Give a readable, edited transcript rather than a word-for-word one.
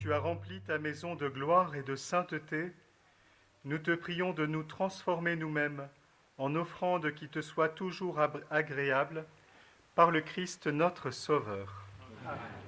Tu as rempli ta maison de gloire et de sainteté. Nous te prions de nous transformer nous-mêmes en offrande qui te soit toujours agréable, par le Christ notre Sauveur. Amen.